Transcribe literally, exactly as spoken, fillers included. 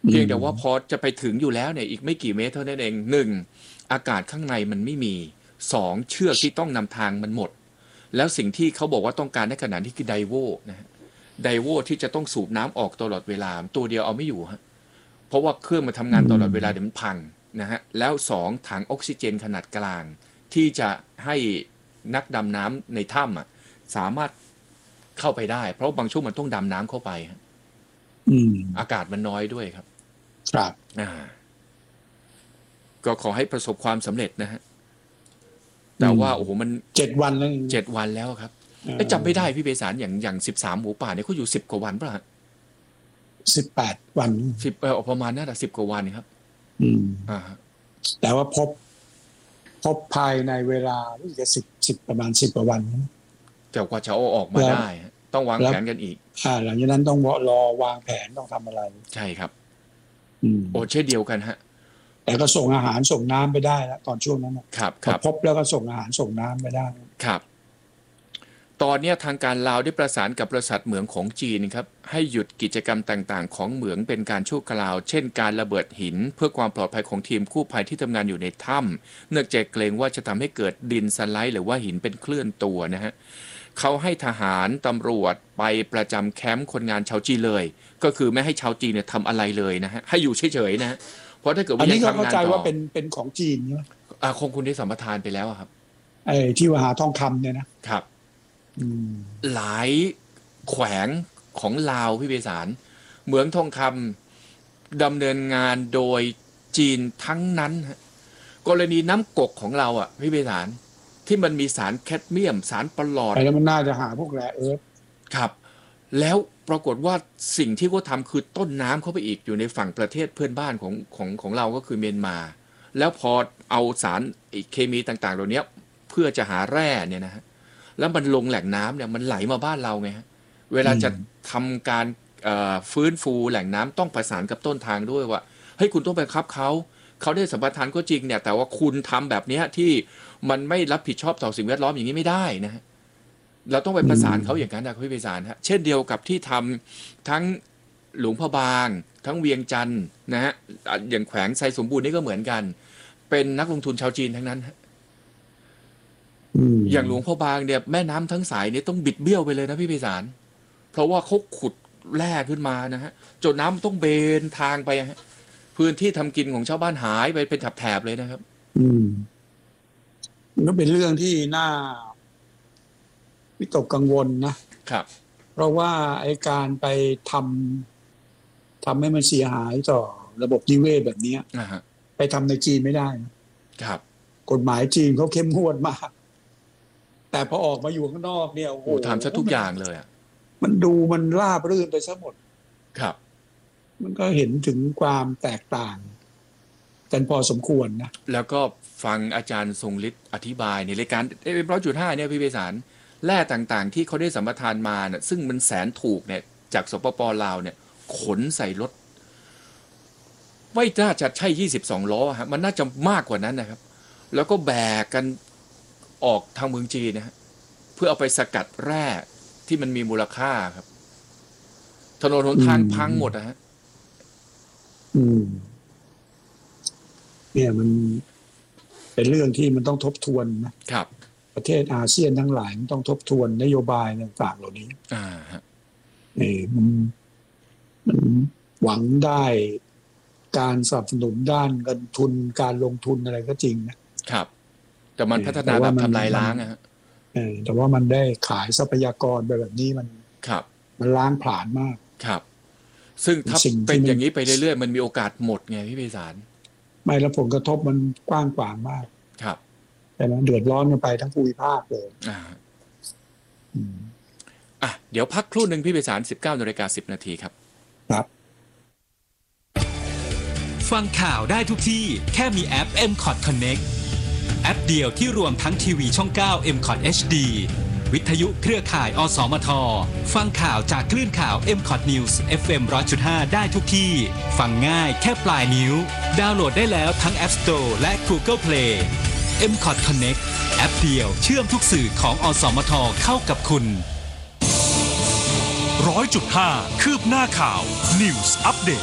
เพียงแต่ว่าพอจะไปถึงอยู่แล้วเนี่ยอีกไม่กี่เมตรเท่านั้นเองหนึ่งอากาศข้างในมันไม่มีสองเชือกที่ต้องนำทางมันหมดแล้วสิ่งที่เขาบอกว่าต้องการในขณะนี้คือไดโวนะฮะไดโวที่จะต้องสูบน้ำออกตลอดเวลาตัวเดียวเอาไม่อยู่ฮะเพราะว่าเครื่องมันทำงานตลอดเวลาเดี๋ยวมันพังนะฮะแล้วสองถังออกซิเจนขนาดกลางที่จะให้นักดำน้ำในถ้ำอ่ะสามารถเข้าไปได้เพราะบางช่วงมันต้องดำน้ำเข้าไปฮะอากาศมันน้อยด้วยครับครับอ่าก็ขอให้ประสบความสำเร็จนะฮะแต่ว่าโอ้โหมันเจ็ดวันแล้วเจ็ดวันแล้วครับจำไม่ได้พี่เบสารอย่างอย่างสิบสามหมูป่าเนี่ยเขาอยู่สิบกว่าวันป่ะฮะสิบแปดวันสิบเออประมาณน่าจะสิบกว่าวันครับอืมอ่าแต่ว่าพบพบภายในเวลาจะสิบสิบประมาณสิบกว่าวันแต่กว่าจะเอาออกมาได้ต้องวางแผนกันอีกอ่าหลังจากนั้นต้องรอวางแผนต้องทำอะไรใช่ครับอืมโอ้เช่นเดียวกันฮะแต่ก็ส่งอาหารส่งน้ำไปได้แล้วตอนช่วงนั้นครับครับพบแล้วก็ส่งอาหารส่งน้ำไปได้ครับตอนนี้ทางการลาวได้ประสานกับบริษัทเหมืองของจีนครับให้หยุดกิจกรรมต่างๆของเหมืองเป็นการชั่วคราวเช่นการระเบิดหินเพื่อความปลอดภัยของทีมกู้ภัยที่ทำงานอยู่ในถ้ำเนื่องจากเกรงว่าจะทำให้เกิดดินสไลด์หรือว่าหินเป็นเคลื่อนตัวนะฮะเขาให้ทหารตำรวจไปประจำแคมป์คนงานชาวจีนเลยก็คือไม่ให้ชาวจีนเนี่ยทำอะไรเลยนะฮะให้อยู่เฉยๆนะฮะเพราะถ้าเกิดว่ายังทำงานต่ออันนี้ก็เข้าใจว่าเป็นเป็นของจีนใช่ไหมอ่าคงคุณได้สัมปทานไปแล้วครับไอ้ที่ว่าหาทองคำเนี่ยนะครับหลายแขวงของลาวพี่เบสารเหมืองทองคำดำเนินงานโดยจีนทั้งนั้นฮะกรณีน้ำกกของเราอ่ะพี่เบสารที่มันมีสารแคดเมียมสารปรอดแล้วมันน่าจะหาพวกแร่เอิร์ธครับแล้วปรากฏว่าสิ่งที่เขาทำคือต้นน้ำเข้าไปอีกอยู่ในฝั่งประเทศเพื่อนบ้านของของของเราก็คือเมียนมาแล้วพอเอาสารเคมีต่างๆเหล่านี้เพื่อจะหาแร่เนี่ยนะฮะแล้วมันลงแหล่งน้ำเนี่ยมันไหลมาบ้านเราไงฮะเวลาจะทำการฟื้นฟูแหล่งน้ำต้องประสานกับต้นทางด้วยว่าเฮ้ยคุณต้องไปคับเขาเขาได้สัมปทานก็จริงเนี่ยแต่ว่าคุณทำแบบนี้ที่มันไม่รับผิดชอบต่อสิ่งแวดล้อมอย่างนี้ไม่ได้นะฮะเราต้องไปประสานเขาอย่างนั้นนะพี่ไปสานฮะเช่นเดียวกับที่ทำทั้งหลวงพระบางทั้งเวียงจันทร์นะฮะอย่างแขวงไซสมบูรณ์นี่ก็เหมือนกันเป็นนักลงทุนชาวจีนทั้งนั้นฮะอย่างหลวงพ่อบางเนี่ยแม่น้ำทั้งสายเนี่ยต้องบิดเบี้ยวไปเลยนะพี่ไพศาลเพราะว่าเขาขุดแร่ขึ้นมานะฮะจนน้ำต้องเบนทางไปฮะพื้นที่ทำกินของชาวบ้านหายไปเป็นแถบๆเลยนะครับอืมก็เป็นเรื่องที่น่าวิตกกังวลนะครับเพราะว่าไอ้การไปทำทำให้มันเสียหายต่อระบบนิเวศแบบนี้ไปทำในจีนไม่ได้นะครับกฎหมายจีนเขาเข้มงวดมากแต่พอออกมาอยู่ข้างนอกเนี่ยโอ้โหทำซะทุกอย่างเลยอ่ะมันดูมันราบรื่นไปซะหมดครับมันก็เห็นถึงความแตกต่างกันพอสมควรนะแล้วก็ฟังอาจารย์ทรงฤทธิ์อธิบายในรายการเอ็มร้อยจุดห้าเนี่ยพี่ไพศาลแร่ต่างๆที่เขาได้สัมปทานมาเนี่ยซึ่งมันแสนถูกเนี่ยจากสปป.ลาวเนี่ยขนใส่รถไม่น่าจะใช่ยี่สิบสองล้อฮะมันน่าจะมากกว่านั้นนะครับแล้วก็แบกกันออกทางเมืองจีนนะฮะเพื่อเอาไปสกัดแร่ที่มันมีมูลค่าครับถนนหนทางพังหมดนะฮะอืมเนี่ยมันเป็นเรื่องที่มันต้องทบทวนนะครับประเทศอาเซียนทั้งหลายมันต้องทบทวนนโยบายต่างๆเหล่านี้อ่าฮะเออมันมันหวังได้การสนับสนุนด้านเงินทุนการลงทุนอะไรก็จริงนะครับแต่มันพัฒนาแบบทำลายล้างอะฮะเออแต่ว่ามันได้ขายทรัพยากรแบบนี้มันครับมันล้างผลาญมากครับซึ่งถ้าเป็นอย่างนี้ไปเรื่อยๆมันมีโอกาสหมดไงพี่ไพศาลไม่แล้วผลกระทบมันกว้างขวางมากครับแต่มันเดือดร้อนกันไปทั้งภูมิภาคเลยอ่าอืมอ่ะเดี๋ยวพักครู่หนึ่งพี่ไพศาล สิบเก้านาฬิกาสิบนาทีครับครับฟังข่าวได้ทุกที่แค่มีแอป เอ็ม คอท Connect แอปเดียวที่รวมทั้งทีวีช่องเก้า เอ็ม คอท เอช ดี วิทยุเครือข่าย อสมท ฟังข่าวจากคลื่นข่าว เอ็ม คอท News เอฟ เอ็ม หนึ่งร้อยจุดห้า ได้ทุกที่ฟังง่ายแค่ปลายนิ้วดาวน์โหลดได้แล้วทั้ง App Store และ Google Play เอ็ม คอท Connect แอปเดียวเชื่อมทุกสื่อของอสมทเข้ากับคุณหนึ่งร้อยจุดห้า คืบหน้าข่าว News Update